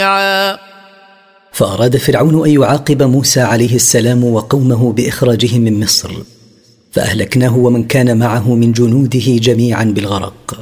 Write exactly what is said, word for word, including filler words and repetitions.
فأراد فرعون أن يعاقب موسى عليه السلام وقومه بإخراجهم من مصر، فأهلكناه ومن كان معه من جنوده جميعا بالغرق.